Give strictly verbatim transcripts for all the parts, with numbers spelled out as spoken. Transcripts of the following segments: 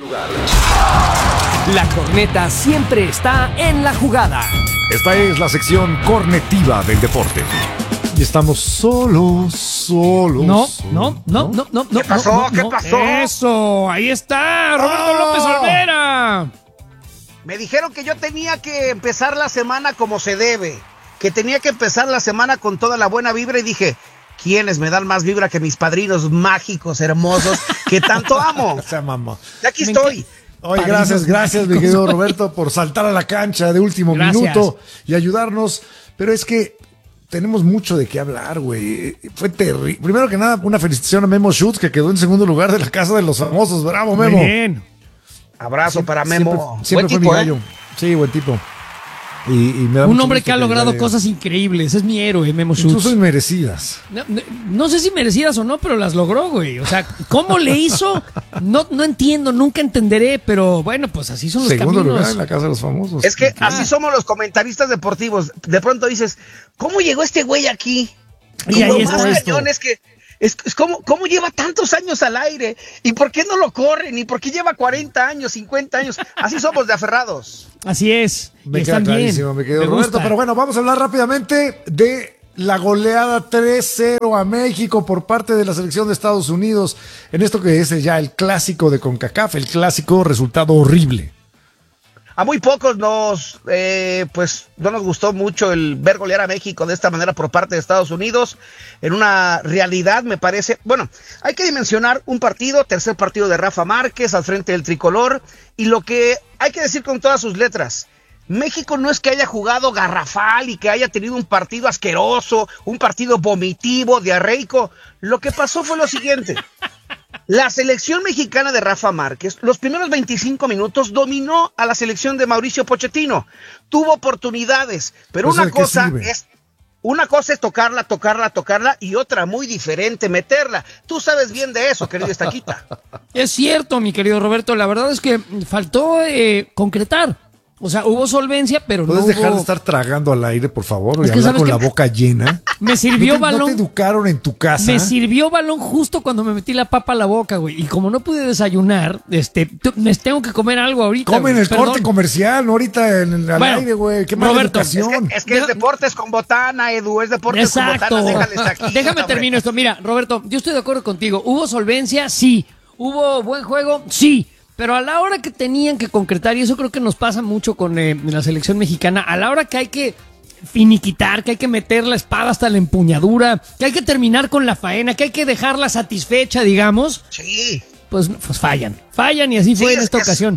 La corneta siempre está en la jugada. Esta es la sección cornetiva del deporte. Y estamos solos, solos. No, solos, no, no, no, no, no. ¿Qué pasó? no, no, ¿Qué no. pasó? Eso, ahí está, Roberto ¡Oh! López Olvera. Me dijeron que yo tenía que empezar la semana como se debe, que tenía que empezar la semana con toda la buena vibra y dije, ¿quiénes me dan más vibra que mis padrinos mágicos, hermosos, que tanto amo? O sea, mamá. Y aquí Me estoy. Oye, Padrinos gracias, gracias, mi mágicos. querido Roberto, por saltar a la cancha de último Gracias. minuto y ayudarnos. Pero es que tenemos mucho de qué hablar, güey. Fue terrible. Primero que nada, una felicitación a Memo Schutz, que quedó en segundo lugar de la Casa de los Famosos. Bravo, Memo. Muy bien. Abrazo para Memo. Siempre, siempre Buen fue tipo, mi gallo. ¿eh? Sí, buen tipo. Y, y me da Un mucho hombre gusto que ha logrado ya- cosas increíbles. Es mi héroe, Memo Schutz. Incluso inmerecidas. No, no, no sé si merecidas o no, pero las logró, güey. O sea, ¿cómo le hizo? No, no entiendo, nunca entenderé, pero bueno, pues así son los Segundo caminos. lugar en la Casa de los Famosos. Es que Ah. así somos los comentaristas deportivos. De pronto dices, ¿cómo llegó este güey aquí? Y Y ahí lo está más esto. cañón es que es, es como, ¿cómo lleva tantos años al aire? ¿Y por qué no lo corren? ¿Y por qué lleva cuarenta años, cincuenta años? Así somos de aferrados. Así es. Me y queda están bien. clarísimo, me quedó Me Roberto. gusta. Pero bueno, vamos a hablar rápidamente de la goleada tres cero a México por parte de la selección de Estados Unidos en esto que es ya el clásico de CONCACAF, el clásico resultado horrible. A muy pocos nos, eh, pues, no nos gustó mucho el ver golear a México de esta manera por parte de Estados Unidos. En una realidad, me parece, bueno, hay que dimensionar un partido, tercer partido de Rafa Márquez al frente del tricolor, y lo que hay que decir con todas sus letras, México no es que haya jugado garrafal y que haya tenido un partido asqueroso, un partido vomitivo, diarreico. Lo que pasó fue lo siguiente. La selección mexicana de Rafa Márquez, los primeros veinticinco minutos dominó a la selección de Mauricio Pochettino. Tuvo oportunidades, pero ¿Eso una de qué cosa sirve? es una cosa es tocarla, tocarla, tocarla y otra muy diferente, meterla. Tú sabes bien de eso, querido Estaquita. Es cierto, mi querido Roberto. La verdad es que faltó eh, concretar. O sea, hubo solvencia, pero no ¿Puedes hubo... dejar de estar tragando al aire, por favor, y Es que hablar ¿sabes con qué? la boca llena? Me sirvió ¿No te, balón. ¿No te educaron en tu casa? Me sirvió balón justo cuando me metí la papa a la boca, güey. Y como no pude desayunar, este, tu- me tengo que comer algo ahorita. Come en güey. el Perdón. corte comercial, no ahorita en el al Bueno, aire, güey. Qué mala Roberto, Es educación. que, es que es deportes con botana, Edu, es deportes Exacto. con botana, déjale Estaquita. Déjame hombre. termino esto. Mira, Roberto, yo estoy de acuerdo contigo. ¿Hubo solvencia? Sí. ¿Hubo buen juego? Sí. Pero a la hora que tenían que concretar, y eso creo que nos pasa mucho con eh, la selección mexicana, a la hora que hay que finiquitar, que hay que meter la espada hasta la empuñadura, que hay que terminar con la faena, que hay que dejarla satisfecha, digamos, Sí. pues, pues fallan. Fallan y así Sí, fue en es- esta es- ocasión.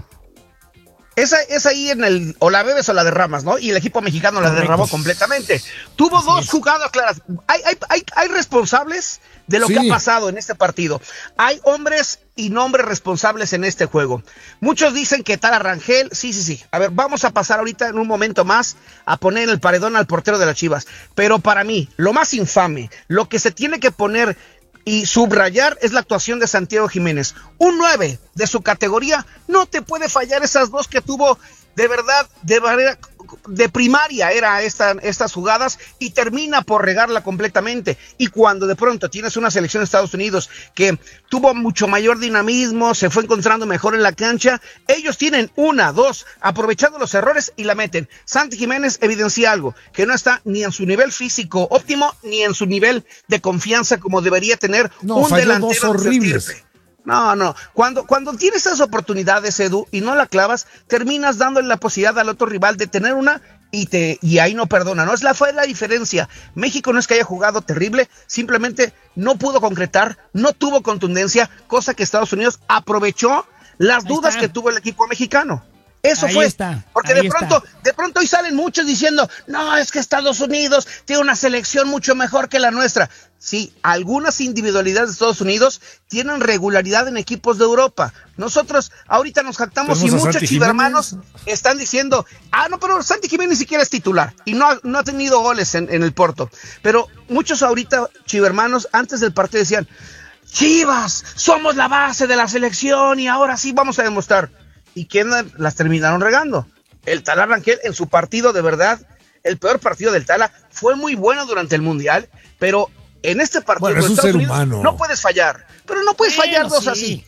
Esa es ahí en el, o la bebes o la derramas, ¿no? Y el equipo mexicano la Correcto. derramó completamente. Tuvo Así dos es. jugadas claras. Hay, hay, hay, hay responsables de lo Sí. que ha pasado en este partido. Hay hombres y nombres responsables en este juego. Muchos dicen que Tala Rangel, sí, sí, sí. A ver, vamos a pasar ahorita en un momento más a poner el paredón al portero de las Chivas. Pero para mí, lo más infame, lo que se tiene que poner y subrayar es la actuación de Santiago Jiménez. Un nueve de su categoría, no te puede fallar esas dos que tuvo de verdad, de manera de primaria era esta, estas jugadas y termina por regarla completamente. Y cuando de pronto tienes una selección de Estados Unidos que tuvo mucho mayor dinamismo, se fue encontrando mejor en la cancha, ellos tienen una, dos, aprovechando los errores y la meten. Santi Jiménez evidencia algo, que no está ni en su nivel físico óptimo, ni en su nivel de confianza como debería tener No, un falló delantero dos de su horribles. estirpe. No, no. Cuando, cuando tienes esas oportunidades, Edu, y no la clavas, terminas dándole la posibilidad al otro rival de tener una y te y ahí no perdona. No es la fue la diferencia. México no es que haya jugado terrible, simplemente no pudo concretar, no tuvo contundencia, cosa que Estados Unidos aprovechó las Ahí dudas está. que tuvo el equipo mexicano. Eso Ahí fue. está, Porque ahí de está. pronto, de pronto hoy salen muchos diciendo, no, es que Estados Unidos tiene una selección mucho mejor que la nuestra. Sí, algunas individualidades de Estados Unidos tienen regularidad en equipos de Europa. Nosotros ahorita nos jactamos y Tenemos a muchos Santi chivermanos Jiménez. están diciendo, ah, no, pero Santi Jiménez ni siquiera es titular y no ha, no ha tenido goles en, en el Porto. Pero muchos ahorita chivermanos antes del partido decían, Chivas, somos la base de la selección y ahora sí vamos a demostrar. ¿Y quién las terminaron regando? El Tala Rangel en su partido, de verdad, el peor partido del Tala, fue muy bueno durante el Mundial, pero en este partido Bueno, es con un Estados ser Unidos humano. no puedes fallar, pero no puedes Bueno, fallar dos sí. así.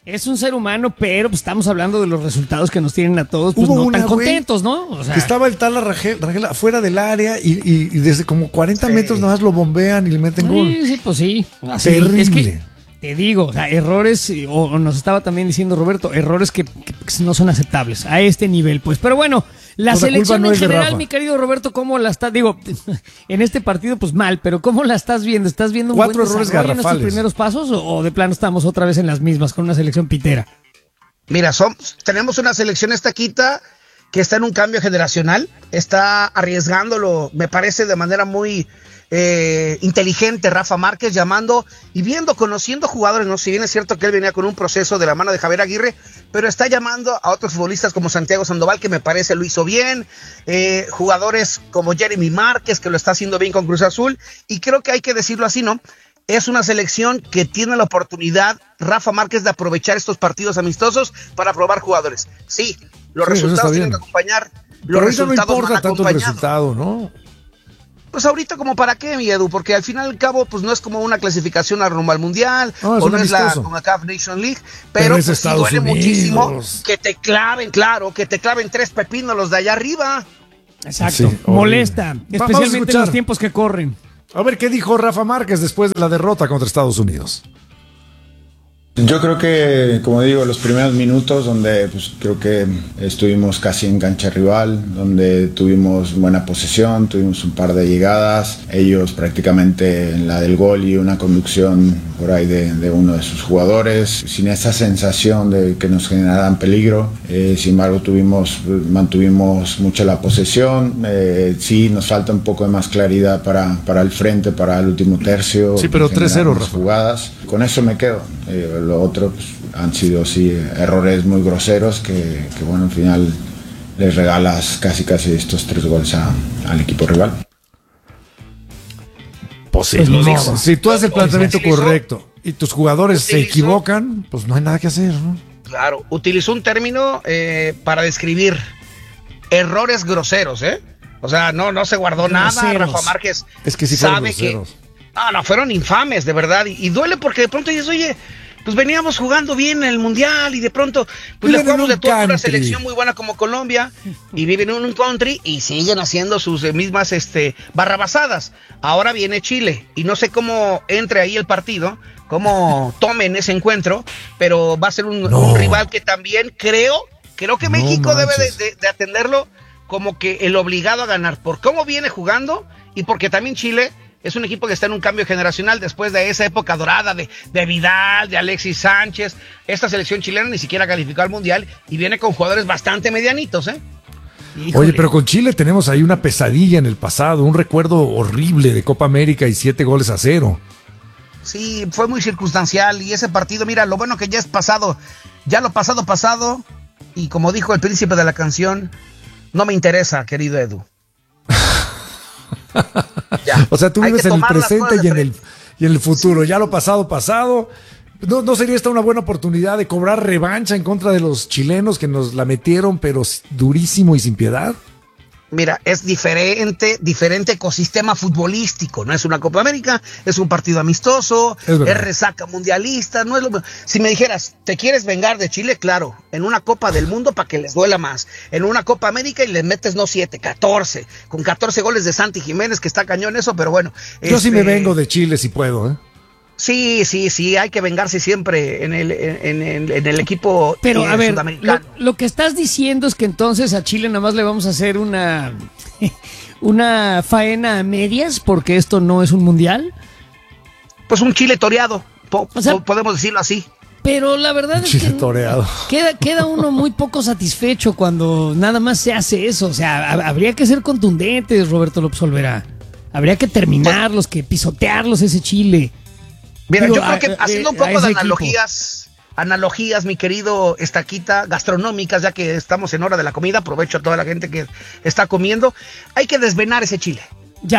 Es un ser humano, pero pues, estamos hablando de los resultados que nos tienen a todos pues, Hubo no una, tan güey, contentos, ¿no? O sea, que estaba el tal Rangel, Rangel afuera del área y, y, y desde como cuarenta Sí. metros nada más lo bombean y le meten gol. sí, sí, pues sí. Así, Terrible. Es que, te digo, o sea, errores, o, o nos estaba también diciendo Roberto, errores que, que no son aceptables a este nivel, pues. Pero bueno, la Pues la selección culpa no en es de general, Rafa. mi querido Roberto, ¿cómo la estás? Digo, en este partido, pues mal, pero ¿cómo la estás viendo? ¿Estás viendo un Cuatro buen errores desarrollo en estos garrafales. primeros pasos o, o de plano estamos otra vez en las mismas con una selección pitera? Mira, son, tenemos una selección estaquita que está en un cambio generacional, está arriesgándolo, me parece, de manera muy eh, inteligente Rafa Márquez, llamando y viendo, conociendo jugadores, no, si bien es cierto que él venía con un proceso de la mano de Javier Aguirre, pero está llamando a otros futbolistas como Santiago Sandoval, que me parece lo hizo bien, eh, jugadores como Jeremy Márquez, que lo está haciendo bien con Cruz Azul, y creo que hay que decirlo así, ¿no? Es una selección que tiene la oportunidad, Rafa Márquez, de aprovechar estos partidos amistosos para probar jugadores. Sí, los Sí, eso resultados está tienen bien. que acompañar. Los Pero ahorita no resultados importa van tanto el acompañados. resultado, ¿no? Pues ahorita como para qué, mi Edu, porque al final y al cabo pues no es como una clasificación a rumbo al mundial, No, es o un no es la amistoso. CONCACAF Nation League, Pero pero, es pues sí Estados duele Unidos. muchísimo que te claven, claro, que te claven tres pepinos los de allá arriba. Exacto, Sí, horrible. molesta, Vamos a especialmente en escuchar. los tiempos que corren. A ver qué dijo Rafa Márquez después de la derrota contra Estados Unidos. Yo creo que, como digo, los primeros minutos donde pues, creo que estuvimos casi en cancha rival, donde tuvimos buena posesión, tuvimos un par de llegadas, ellos prácticamente en la del gol y una conducción por ahí de, de uno de sus jugadores, sin esa sensación de que nos generaran peligro. Eh, sin embargo, tuvimos, mantuvimos mucho la posesión, eh, sí nos falta un poco de más claridad para, para el frente, para el último tercio. Sí, pero tres cero, generar más Rafa. jugadas. Con eso me quedo. Eh, lo otro pues, han sido sí errores muy groseros que, que bueno, al final les regalas casi casi estos tres goles a, al equipo rival. Pues sí, Pues no, ni modo. si tú haces el planteamiento Utilizó- correcto y tus jugadores se utilizó- equivocan, pues no hay nada que hacer, ¿no? Claro, utilizó un término eh, para describir errores groseros, ¿eh? O sea, no, no se guardó nada. Groseros. Rafa Márquez Es que sí fueron sabe que groseros. no, no, fueron infames, de verdad. Y, y duele porque de pronto dices, oye, pues veníamos jugando bien en el Mundial y de pronto pues le Viven en jugamos un de todo a una country. selección muy buena como Colombia y viven en un country y siguen haciendo sus eh, mismas este, barrabasadas. Ahora viene Chile y no sé cómo entre ahí el partido, cómo tomen ese encuentro, pero va a ser un, No. un rival que también creo, creo que No México debe de, manches. de- de atenderlo como que el obligado a ganar, por cómo viene jugando y porque también Chile es un equipo que está en un cambio generacional después de esa época dorada de, de Vidal, de Alexis Sánchez. Esta selección chilena ni siquiera calificó al Mundial y viene con jugadores bastante medianitos, ¿eh? Híjole. Oye, pero con Chile tenemos ahí una pesadilla en el pasado, un recuerdo horrible de Copa América y siete goles a cero. Sí, fue muy circunstancial y ese partido, mira, lo bueno que ya es pasado, ya lo pasado, pasado, y como dijo el príncipe de la canción, no me interesa, querido Edu. Ya. O sea, tú Hay vives que en el tomar las presente cosas y de en el, frente. y en el futuro. Ya lo pasado, pasado. ¿No, ¿No sería esta una buena oportunidad de cobrar revancha en contra de los chilenos que nos la metieron, pero s- durísimo y sin piedad? Mira, es diferente, diferente ecosistema futbolístico. No es una Copa América, es un partido amistoso, Es es, verdad. resaca mundialista. No es lo mismo. Si me dijeras, ¿te quieres vengar de Chile? Claro, en una Copa del Mundo para que les duela más. En una Copa América y les metes no siete, catorce, con catorce goles de Santi Jiménez, que está cañón eso, pero bueno. Yo sí este, me vengo de Chile si puedo, ¿eh? Sí, sí, sí, hay que vengarse siempre en el, en, en- en el equipo Pero eh, a ver, lo, sudamericano. lo que estás diciendo es que entonces a Chile nada más le vamos a hacer una, una faena a medias porque esto no es un mundial. Pues un Chile toreado, po- O sea- po- podemos decirlo así. Pero la verdad es Chile que toreado. queda, queda uno muy poco satisfecho cuando nada más se hace eso. O sea, ha- habría que ser contundentes, Roberto López Olvera. Habría que terminarlos, que pisotearlos ese Chile. Mira, Digo, yo creo a- que a- haciendo un a poco ese de equipo. analogías, analogías, mi querido Estaquita, gastronómicas, ya que estamos en hora de la comida, aprovecho a toda la gente que está comiendo, hay que desvenar ese Chile. Ya.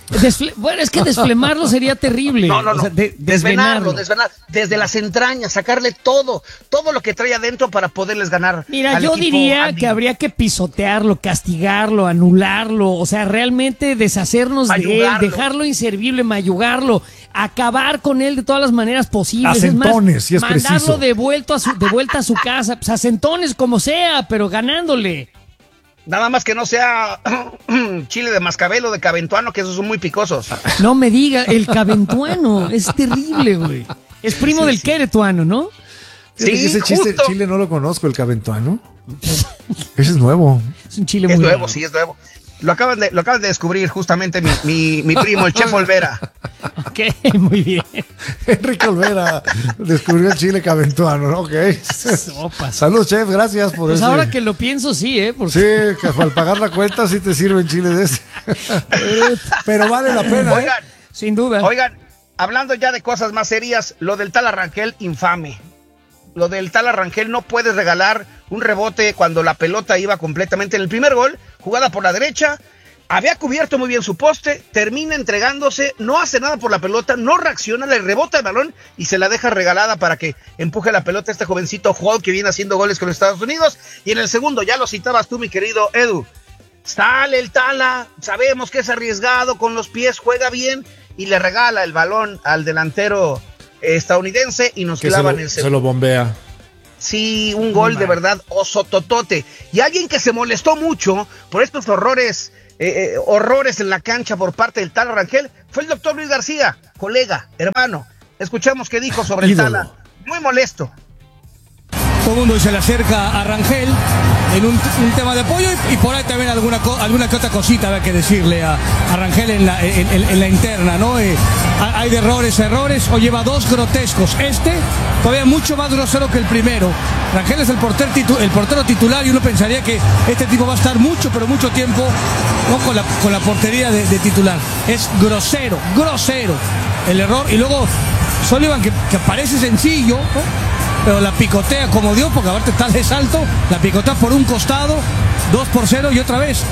Desfle- bueno, es que desflemarlo sería terrible. No, no, no. O sea, de- desvenarlo, desvenarlo. desvenar, desde las entrañas, sacarle todo, todo lo que trae adentro para poderles ganar. Mira, al yo equipo diría andino. que habría que pisotearlo, castigarlo, anularlo, o sea, realmente deshacernos de él, Mayugarlo. dejarlo inservible, mayugarlo, acabar con él de todas las maneras posibles. A centones, si es mandarlo preciso. de vuelta a su, de vuelta a su casa, pues a centones como sea, pero ganándole. Nada más que no sea chile de mascabel o de caventuano, que esos son muy picosos. No me diga, el caventuano, es terrible, güey. Es primo Sí, del sí. queretuano, ¿no? Fíjate Sí, que ese chiste, justo. chile no lo conozco, el caventuano. Ese es nuevo. Es un chile Es muy nuevo, raro. sí, es nuevo. Lo acaban de, lo acaban de descubrir justamente mi, mi, mi primo, el Chef Olvera. Ok, muy bien. Enrique Olvera descubrió el chile caventuano, ¿no? Ok. Sopas. Saludos, chef, gracias por Pues ese. ahora que lo pienso, sí, ¿eh? Porque Sí, que al pagar la cuenta sí te sirven chile de ese. Pero vale la pena, ¿eh? Oigan, sin duda. oigan, hablando ya de cosas más serias, lo del tal Arrangel, infame. Lo del tal Arrangel, no puedes regalar un rebote cuando la pelota iba completamente en el primer gol, jugada por la derecha, había cubierto muy bien su poste, termina entregándose, no hace nada por la pelota, no reacciona, le rebota el balón y se la deja regalada para que empuje la pelota este jovencito Hall que viene haciendo goles con los Estados Unidos. Y en el segundo, ya lo citabas tú, mi querido Edu, sale el Tala, sabemos que es arriesgado, con los pies juega bien y le regala el balón al delantero estadounidense y nos Que se clavan lo, el se segundo. lo bombea. Sí, un gol de verdad osototote. Y alguien que se molestó mucho por estos horrores, eh, eh, horrores en la cancha por parte del Tala Rangel fue el doctor Luis García, colega, hermano. Escuchemos qué dijo sobre Ídolo. el Tala. Muy molesto. Todo el mundo se le acerca a Rangel en un, un tema de apoyo y, y por ahí también alguna, co- alguna que otra cosita habrá que decirle a, a Rangel en la, en, en- en la interna, ¿no? Eh, ha- hay de errores, errores, o lleva dos grotescos. Este, todavía mucho más grosero que el primero. Rangel es el portero, titu- el portero titular y uno pensaría que este tipo va a estar mucho, pero mucho tiempo, ¿no? con, la, con la portería de, de titular. Es grosero, grosero el error. Y luego Sullivan, que, que parece sencillo, ¿no? Pero la picotea como Dios, porque aparte está de salto, la picotea por un costado, dos por cero y otra vez.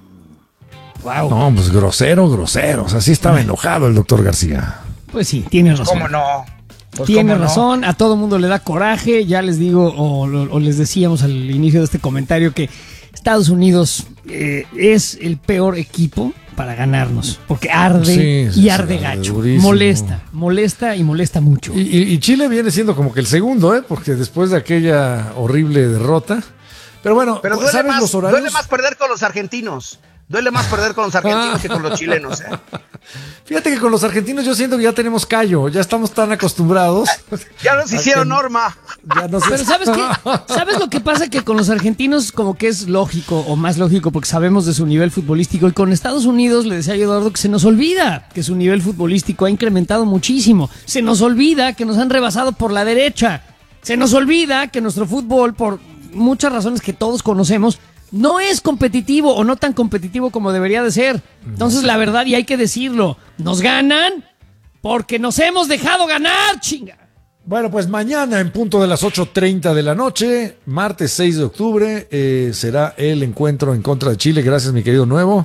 Wow. No, pues grosero, grosero. O sea, sí estaba enojado el doctor García. Pues sí, tienes razón. ¿Cómo no? Pues Tiene cómo no. razón, a todo mundo le da coraje. Ya les digo, o, o les decíamos al inicio de este comentario que Estados Unidos eh, es el peor equipo para ganarnos, porque arde Sí, sí, y sí, arde arde gacho. durísimo. Molesta, molesta y molesta mucho. Y, y- y Chile viene siendo como que el segundo, ¿eh? Porque después de aquella horrible derrota. Pero bueno, Pero duele ¿sabes más, los horarios? duele más perder con los argentinos. Duele más perder con los argentinos que con los chilenos. ¿eh? Fíjate que con los argentinos yo siento que ya tenemos callo, ya estamos tan acostumbrados. Ya nos a hicieron que norma. Ya no sé. Pero ¿sabes qué? ¿Sabes lo que pasa? Que con los argentinos como que es lógico, o más lógico, porque sabemos de su nivel futbolístico. Y con Estados Unidos, le decía yo a Eduardo, que se nos olvida que su nivel futbolístico ha incrementado muchísimo. Se nos olvida que nos han rebasado por la derecha. Se nos olvida que nuestro fútbol, por muchas razones que todos conocemos, no es competitivo o no tan competitivo como debería de ser. Entonces, la verdad, y hay que decirlo, nos ganan porque nos hemos dejado ganar, chinga. Bueno, pues mañana en punto de las ocho treinta de la noche, martes seis de octubre, eh, será el encuentro en contra de Chile. Gracias, mi querido Nuevo.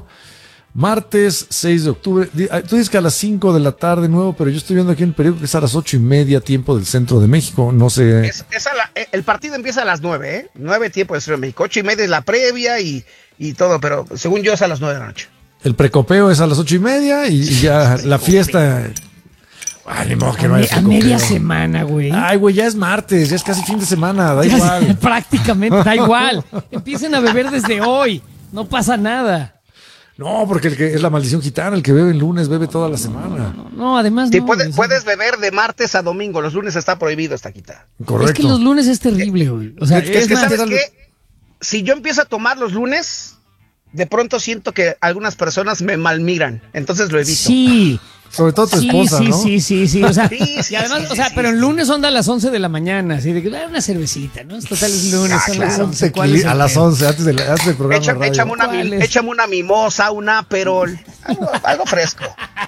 Martes seis de octubre. Di- ah, Tú dices que a las cinco de la tarde, Nuevo, pero yo estoy viendo aquí en el periódico que es a las ocho y media, tiempo del centro de México. No sé. Es, es a la- eh, el partido empieza a las nueve, ¿eh? Nueve tiempo de Ciudad de México. Ocho y media es la previa y, y todo, pero según yo es a las nueve de la noche. El precopeo es a las ocho y media y, y ya la fiesta. Ay, ni modo que no a, haya me- a precopeo. media semana, güey. Ay, güey, ya es martes, ya es casi fin de semana, da Ya sé, igual. prácticamente, da igual. Empiecen a beber desde hoy. No pasa nada. No, porque el que es la maldición gitana, el que bebe el lunes bebe toda la semana. No, no, además Sí, no. puede- o sea, puedes beber de martes a domingo. Los lunes está prohibido esta quita. Correcto. Es que los lunes es terrible, güey. O sea, Es que- Es es que, más, ¿sabes dale- qué? Si yo empiezo a tomar los lunes, de pronto siento que algunas personas me malmiran. Entonces lo evito. sí. Sobre todo tu Sí, esposa, sí, ¿no? sí, sí, sí, o sea, Sí, sí, y además, sí, o sea, sí, pero sí. el lunes son a las once de la mañana, así de que "Ah, una cervecita, ¿no? Total es lunes, son las Un once. ¿Cuál es tequili- el a las pedo? once, antes del, antes del programa Echa- de radio. échame, una, ¿Cuál mi- es? échame una mimosa, un aperol, algo, algo fresco.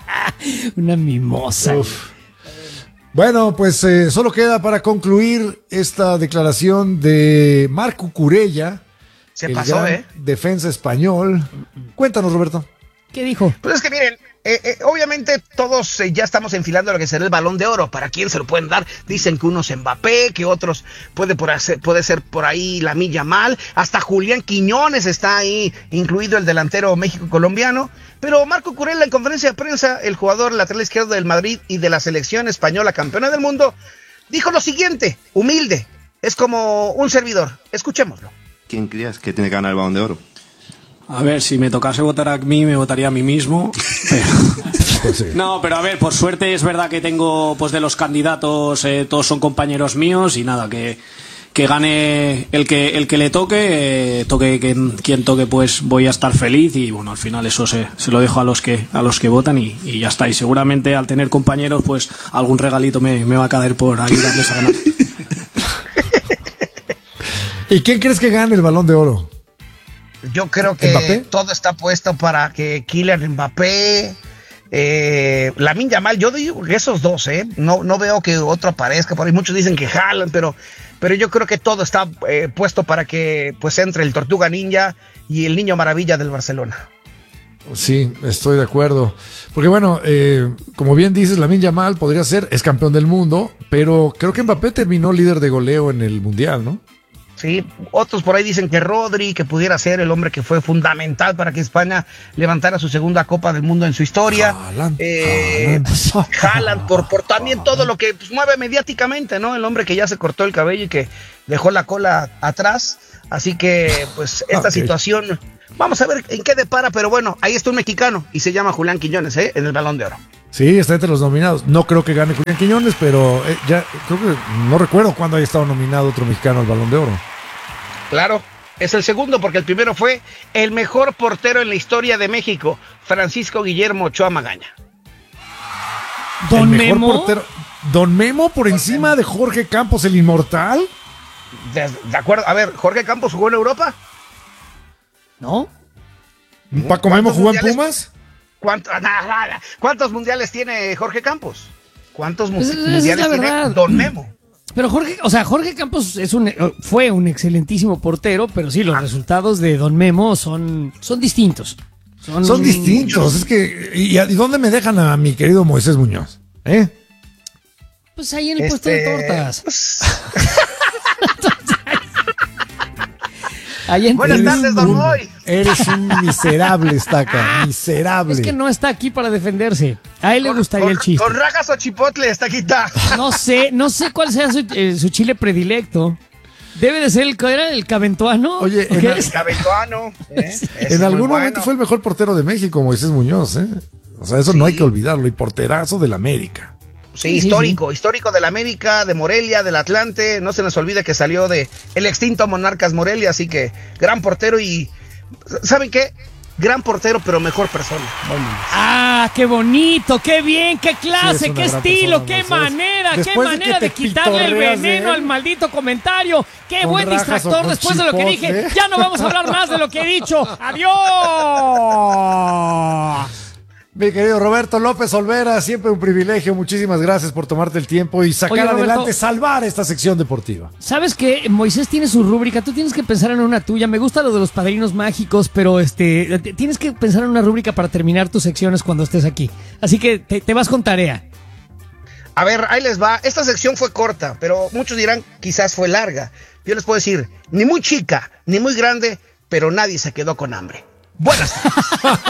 Una mimosa. Uf. Bueno, pues eh, solo queda para concluir esta declaración de Marco Curella, Se el pasó, gran ¿eh? defensa español. Cuéntanos, Roberto. ¿Qué dijo? Pues es que miren, eh, eh, obviamente todos eh, ya estamos enfilando lo que será el Balón de Oro. ¿Para quién se lo pueden dar? Dicen que unos Mbappé, que otros puede, por hacer, puede ser por ahí Lamine Yamal, hasta Julián Quiñones está ahí, incluido el delantero México-colombiano. Pero Marco Kurela, en conferencia de prensa, el jugador lateral izquierdo del Madrid y de la selección española campeona del mundo, dijo lo siguiente, humilde, es como un servidor. Escuchémoslo. ¿Quién creías que tiene que ganar el Balón de Oro? A ver, si me tocase votar a mí, me votaría a mí mismo. Pero... Pues sí. No, pero a ver, por suerte es verdad que tengo, pues de los candidatos, eh, todos son compañeros míos y nada, que, que gane el que el que le toque, eh, toque quien, quien toque, pues voy a estar feliz y bueno, al final eso se, se lo dejo a los que a los que votan y, y ya está. Y seguramente al tener compañeros, pues algún regalito me, me va a caer por ayudarles a ganar. ¿Y quién crees que gane el Balón de Oro? Yo creo que ¿Mbappé? todo está puesto para que Kylian Mbappé, eh, Lamine Yamal, yo digo que esos dos, eh, no, no veo que otro aparezca por ahí. Muchos dicen que Haaland, pero, pero yo creo que todo está eh, puesto para que pues entre el Tortuga Ninja y el Niño Maravilla del Barcelona. Sí, estoy de acuerdo. Porque bueno, eh, como bien dices, Lamine Yamal podría ser, es campeón del mundo, pero creo que Mbappé terminó líder de goleo en el Mundial, ¿no? Sí, otros por ahí dicen que Rodri, que pudiera ser el hombre que fue fundamental para que España levantara su segunda Copa del Mundo en su historia. Haaland, eh, Haaland. Haaland, por, por también todo lo que pues, mueve mediáticamente, ¿no? El hombre que ya se cortó el cabello y que dejó la cola atrás. Así que, pues, esta Okay. situación, vamos a ver en qué depara, pero bueno, ahí está un mexicano y se llama Julián Quiñones, ¿eh? En el Balón de Oro. Sí, está entre los nominados. No creo que gane Julián Quiñones, pero eh, ya creo que no recuerdo cuándo haya estado nominado otro mexicano al Balón de Oro. Claro, es el segundo porque el primero fue el mejor portero en la historia de México, Francisco Guillermo Ochoa Magaña. Don El mejor Memo. portero- Don Memo por encima de Jorge Campos, el inmortal. De, de acuerdo, a ver, ¿Jorge Campos jugó en Europa? ¿No? Paco Memo ¿Cuántos jugó en mundiales? Pumas. ¿Cuántos, nada, nada. ¿Cuántos mundiales tiene Jorge Campos? ¿Cuántos mu- Pues esa es mundiales la tiene verdad. Don Memo? Pero Jorge, o sea, Jorge Campos es un, fue un excelentísimo portero, pero sí, los Ah. resultados de Don Memo son, son distintos. Son, Son distintos. Es que, ¿y, y dónde me dejan a mi querido Moisés Muñoz? ¿Eh? Pues ahí en el puesto de Este, tortas. pues, Ahí en- Buenas Eres tardes, don un- Moy. Eres un miserable, Estaca. Miserable. Es que no está aquí para defenderse. A él le gustaría con, el chiste. Con rajas o chipotle está quita. No sé, no sé cuál sea su, eh, su chile predilecto. Debe de ser el, ¿era el cabentuano? Oye, ¿O en qué la- es? Cabetuano. ¿eh? Ese es En muy algún bueno. momento fue el mejor portero de México, Moisés Muñoz, ¿eh? O sea, eso no hay que olvidarlo. Y porterazo del América. Sí, Sí, sí, histórico, histórico del América, de Morelia, del Atlante. No se nos olvide que salió de el extinto Monarcas Morelia, así que gran portero y ¿saben qué? Gran portero, pero mejor persona. Ah, qué bonito, qué bien, qué Sí, clase, es una qué gran estilo, persona, qué Moisés. manera, qué Después de manera que de, te quitarle el pitorreas de veneno él, al maldito comentario. Qué con buen rajas o distractor con después de lo que chipotle. dije. Ya no vamos a hablar más de lo que he dicho. Adiós. Mi querido Roberto López Olvera, siempre un privilegio. Muchísimas gracias por tomarte el tiempo y sacar Oye, Roberto, adelante, salvar esta sección deportiva. ¿Sabes qué? Moisés tiene su rúbrica, tú tienes que pensar en una tuya. Me gusta lo de los padrinos mágicos, pero este t- tienes que pensar en una rúbrica para terminar tus secciones cuando estés aquí. Así que te, te vas con tarea. A ver, ahí les va. Esta sección fue corta, pero muchos dirán quizás fue larga. Yo les puedo decir, ni muy chica, ni muy grande, pero nadie se quedó con hambre. Buenas tardes.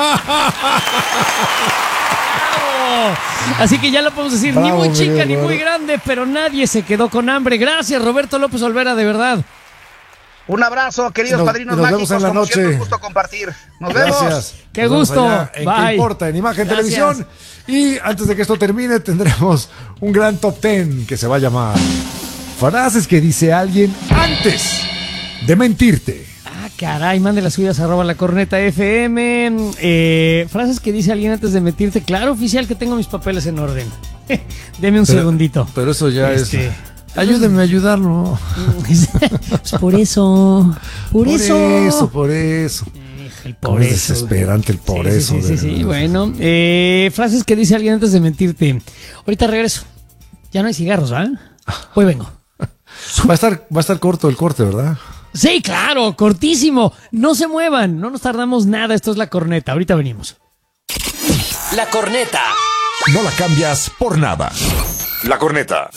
¡Bravo! Así que ya lo podemos decir, ni Bravo, muy mi chica querido ni muy Roberto. grande, pero nadie se quedó con hambre. Gracias, Roberto López Olvera, de verdad. Un abrazo, queridos Nos- padrinos nos mágicos. vemos en la como siempre, noche. un gusto compartir. Nos vemos. Gracias. Qué Nos vemos gusto. allá en Bye. ¿Qué importa? En Imagen Gracias. Televisión. Y antes de que esto termine, tendremos un gran top ten que se va a llamar Frases que dice alguien antes de mentirte. Ah, caray, mande las suyas arroba la corneta F M. Eh, frases que dice alguien antes de mentirte. Claro, oficial, que tengo mis papeles en orden. Deme un Pero- segundito. Pero eso ya Este, es. Ayúdenme a ayudarlo. Pues por eso, por, Por eso. eso, por eso. El Cómo por es eso. desesperante el por Sí, eso. Sí, sí, de sí, sí. verdad. Bueno, eh, frases que dice alguien antes de mentirte. Ahorita regreso. Ya no hay cigarros, ¿ah? Hoy vengo. Va a estar, va a estar corto el corte, ¿verdad? Sí, claro, cortísimo. No se muevan, no nos tardamos nada. Esto es La Corneta. Ahorita venimos. La Corneta. No la cambias por nada. La Corneta.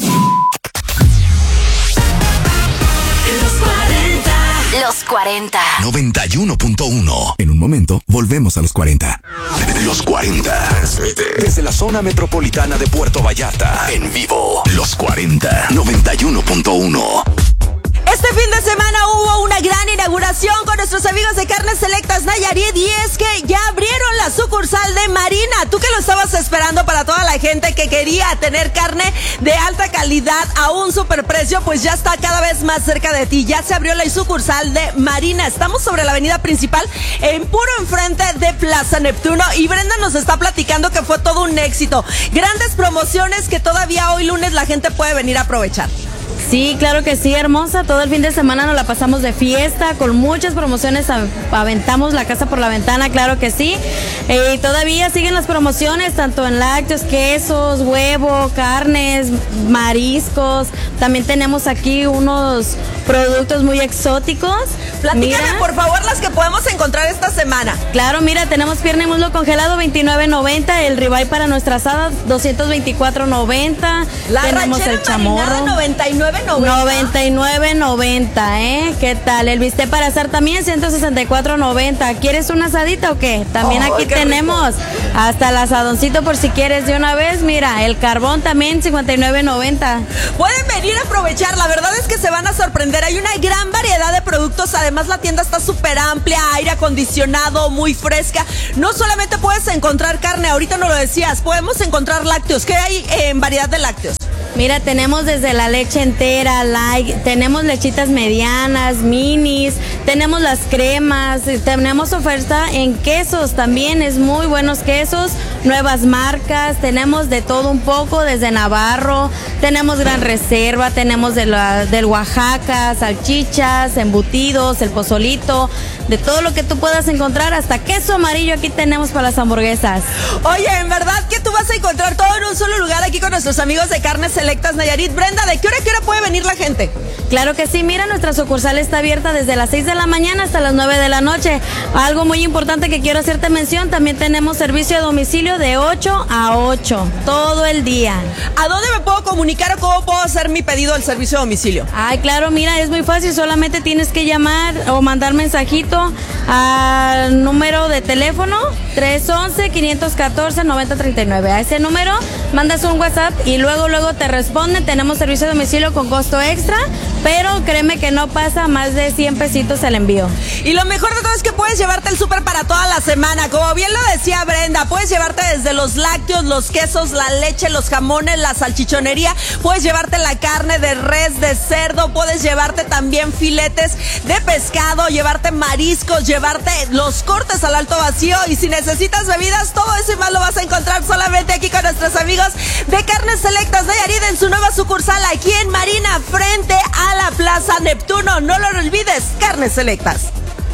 Los cuarenta. Los cuarenta. noventa y uno punto uno. En un momento, volvemos a los cuarenta. Los cuarenta. Desde la zona metropolitana de Puerto Vallarta. En vivo. Los cuarenta. noventa y uno punto uno. Este fin de semana hubo una gran inauguración con nuestros amigos de Carnes Selectas Nayarit, y es que ya abrieron la sucursal de Marina. Tú que lo estabas esperando para toda la gente que quería tener carne de alta calidad a un superprecio, pues ya está cada vez más cerca de ti. Ya se abrió la sucursal de Marina. Estamos sobre la avenida principal, en puro enfrente de Plaza Neptuno, y Brenda nos está platicando que fue todo un éxito. Grandes promociones que todavía hoy lunes la gente puede venir a aprovechar. Sí, claro que sí, hermosa. Todo el fin de semana nos la pasamos de fiesta, con muchas promociones. Aventamos la casa por la ventana, claro que sí. Eh, y todavía siguen las promociones, tanto en lácteos, quesos, huevo, carnes, mariscos. También tenemos aquí unos productos muy exóticos. Platícame, mira, por favor, las que podemos encontrar esta semana. Claro, mira, tenemos pierna y muslo congelado, veintinueve noventa. El ribeye para nuestra asada, doscientos veinticuatro noventa. La tenemos el chamorro, noventa y nueve noventa. noventa y nueve noventa, ¿eh? ¿Qué tal? El bistec para asar también, ciento sesenta y cuatro noventa. ¿Quieres una asadita o qué? También oh, aquí tenemos rico. Hasta el asadoncito por si quieres de una vez. Mira, el carbón también, cincuenta y nueve noventa. Pueden venir a aprovechar, la verdad es que se van a sorprender. Hay una gran variedad de productos, además la tienda está súper amplia, aire acondicionado, muy fresca. No solamente puedes encontrar carne, ahorita nos lo decías, podemos encontrar lácteos. ¿Qué hay en variedad de lácteos? Mira, tenemos desde la leche entera, light, tenemos lechitas medianas, minis, tenemos las cremas, tenemos oferta en quesos también, es muy buenos quesos, nuevas marcas, tenemos de todo un poco, desde Navarro, tenemos Gran Reserva, tenemos de la, del Oaxaca, salchichas, embutidos, el pozolito, de todo lo que tú puedas encontrar, hasta queso amarillo aquí tenemos para las hamburguesas. Oye, en verdad que tú vas a encontrar todo en un solo lugar aquí con nuestros amigos de Carnes Selectas Nayarit. Brenda, ¿de qué hora a qué hora puede venir la gente? Claro que sí, mira, nuestra sucursal está abierta desde las seis de la mañana hasta las nueve de la noche. Algo muy importante que quiero hacerte mención, también tenemos servicio a domicilio de ocho a ocho, todo el día. ¿A dónde me puedo comunicar o cómo puedo hacer mi pedido del servicio a domicilio? Ay, claro, mira, es muy fácil, solamente tienes que llamar o mandar mensajito al número de teléfono tres once, quinientos catorce, noventa treinta y nueve. A ese número mandas un WhatsApp y luego luego te responden. Tenemos servicio a domicilio con costo extra, pero créeme que no pasa más de cien pesitos el envío. Y lo mejor de todo es que puedes llevarte el súper para toda la semana. Como bien lo decía Brenda, puedes llevarte desde los lácteos, los quesos, la leche, los jamones, la salchichonería. Puedes llevarte la carne de res, de cerdo. Puedes llevarte también filetes de pescado, llevarte mariscos, llevarte los cortes al alto vacío. Y si necesitas bebidas, todo eso y más lo vas a encontrar solamente aquí con nuestros amigos de Carnes Selectas Nayarit en su nueva sucursal aquí en Marina, frente a la Plaza Neptuno. No lo olvides, Carnes Selectas.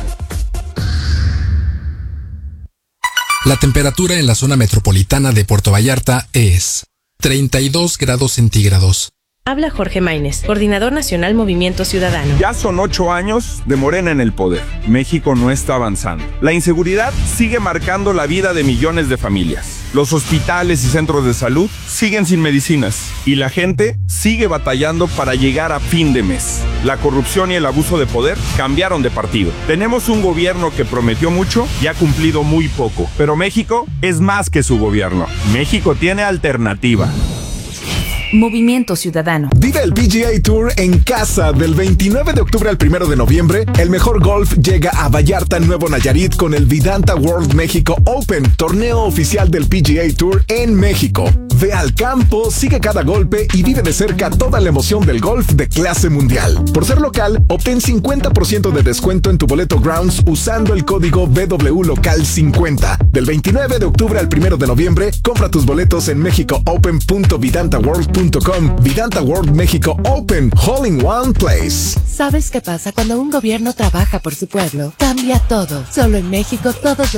La temperatura en la zona metropolitana de Puerto Vallarta es treinta y dos grados centígrados. Habla Jorge Maínez, coordinador nacional Movimiento Ciudadano. Ya son ocho años de Morena en el poder. México no está avanzando. La inseguridad sigue marcando la vida de millones de familias. Los hospitales y centros de salud siguen sin medicinas. Y la gente sigue batallando para llegar a fin de mes. La corrupción y el abuso de poder cambiaron de partido. Tenemos un gobierno que prometió mucho y ha cumplido muy poco. Pero México es más que su gobierno. México tiene alternativa. Movimiento Ciudadano. Vive el P G A Tour en casa del veintinueve de octubre al primero de noviembre. El mejor golf llega a Vallarta, Nuevo Nayarit con el Vidanta World México Open, torneo oficial del P G A Tour en México. Ve al campo, sigue cada golpe y vive de cerca toda la emoción del golf de clase mundial. Por ser local, obtén cincuenta por ciento de descuento en tu boleto Grounds usando el código B W Local cincuenta. Del veintinueve de octubre al primero de noviembre, compra tus boletos en mexico open punto vidanta world punto com. Vidanta World México Open, all in one place. ¿Sabes qué pasa cuando un gobierno trabaja por su pueblo? Cambia todo. Solo en México todos